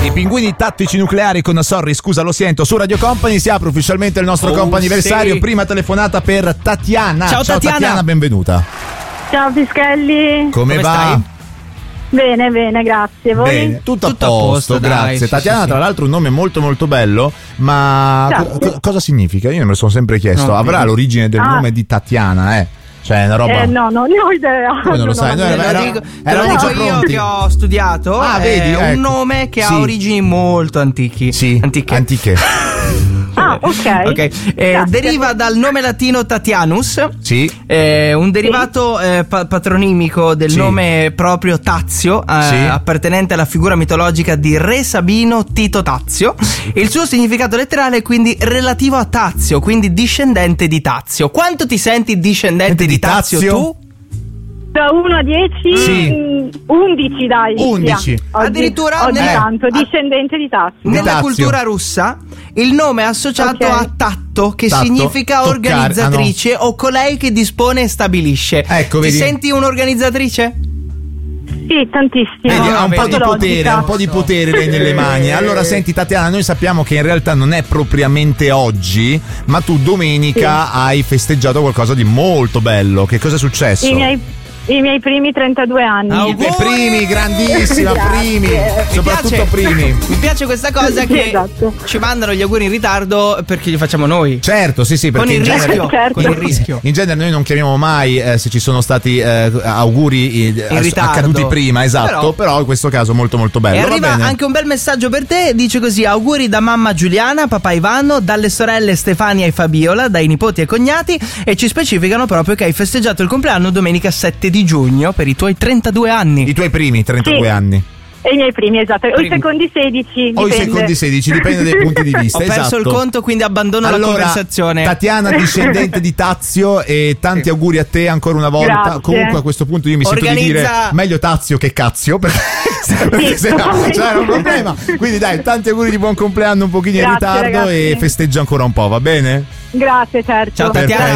I pinguini tattici nucleari con Sorry, scusa lo sento, su Radio Company si apre ufficialmente il nostro comp'anniversario. Sì. Prima telefonata per Tatiana. Ciao Tatiana, benvenuta. Ciao Pischelli. Come va? Stai? Bene, grazie. Voi? Bene, tutto a posto, grazie. Dai, Tatiana, sì. tra l'altro, un nome molto molto bello, ma cosa significa? Io me lo sono sempre chiesto. Avrà l'origine del nome di Tatiana, Cioè, una roba. No, non ne ho idea. Come non lo sai? Te lo dico io che ho studiato. Vedi, è un nome che ha origini molto antiche. Ok. Deriva dal nome latino Tatianus. Sì. Un derivato patronimico del nome proprio Tazio, appartenente alla figura mitologica di Re Sabino Tito Tazio. Il suo significato letterale è quindi relativo a Tazio, quindi discendente di Tazio. Quanto ti senti discendente di Tazio tu? Da 1 a 10? Sì. 11 dai. 11. Addirittura ogni tanto, discendente di Tazio. Nella Tazio. cultura russa il nome è associato a tatto, che significa toccare, organizzatrice o colei che dispone e stabilisce. Ecco, ti vedi? senti un'organizzatrice? Sì, tantissimo. Vedi, ha un po' di potere, Logica. un po' di potere lei nelle mani. Allora, senti Tatiana, noi sappiamo che in realtà non è propriamente oggi, ma tu domenica hai festeggiato qualcosa di molto bello. Che cosa è successo? I miei primi 32 anni. I tuoi primi, grandissima, primi, soprattutto primi. Mi piace questa cosa che ci mandano gli auguri in ritardo perché li facciamo noi. Certo, sì, perché con il rischio. Certo. Con il rischio. In genere noi non chiamiamo mai se ci sono stati auguri in ritardo, accaduti prima, esatto, però in questo caso molto molto bello. E arriva anche un bel messaggio per te, dice così: auguri da mamma Giuliana, papà Ivano, dalle sorelle Stefania e Fabiola, dai nipoti e cognati, e ci specificano proprio che hai festeggiato il compleanno domenica 7 di giugno per i tuoi 32 anni. I tuoi primi 32 Sì. anni. E i miei primi, esatto. O i secondi 16. O i dipende. secondi 16, dipende dai punti di vista. Ho perso il conto, quindi abbandono la conversazione. Tatiana, discendente di Tazio, e tanti auguri a te ancora una volta. Grazie. Comunque a questo punto io mi sento di dire meglio Tazio che Cazio, perché se no c'era un problema. Quindi dai, tanti auguri di buon compleanno un pochino in ritardo, ragazzi. e festeggia ancora un po', va bene? Grazie, certo. Ciao Tatiana.